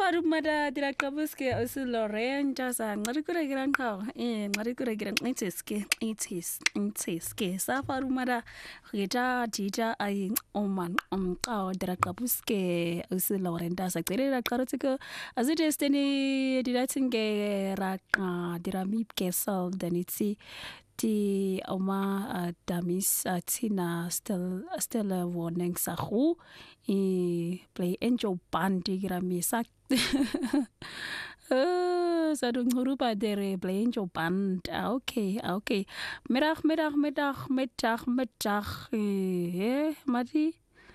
faru mada dira kabuske osu Loren jasa ngarikura giran ka ngarikura giran itiske sa faru mada gita tita ai oman ka dira kabuske osu Loren jasa tere ra karotiko azite steni dira tinge ra dira mip kesal danitsi ti oma damis tina still a warning sahu play angel bandi grami sak sadung hurupa dere play angel band okay middag mati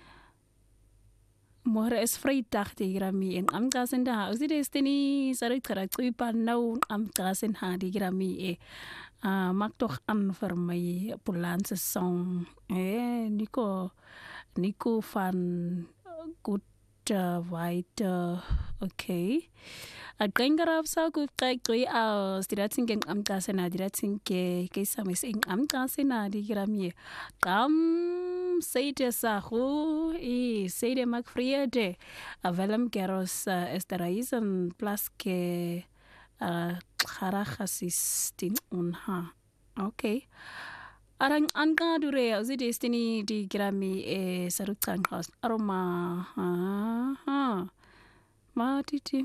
morgen is vrijdag die grami en am gasen da usi destiny sarik karakter nou am gasen ha die grami mag toch aan voor mij Poolaanse song Nico van Good White okay agengarap sa good kay aus dirating geng am kasena dirating ke samis ing am kasena di grami kam seide sa ho seide mag friede avelem keros esteraizen plus ke Kharakhsis tin unha okay arang anga dure uzi destiny di grami sarutan khas aroma ma titi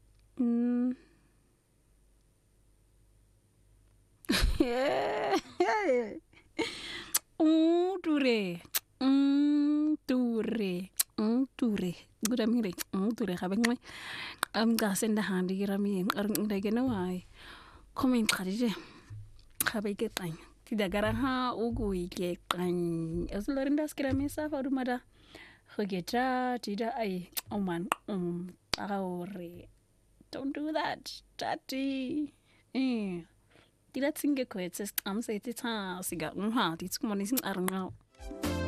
dure gudamire dure khabeng am gasen da handi grami arang dagena wai comment khadije khabeke tang tidak garang ugu ke kan asularindas grami sa faru mada khogeta tidak ai oman aure don't do that tati tidak singe ko it's am say tita siga dit kumonisin arangau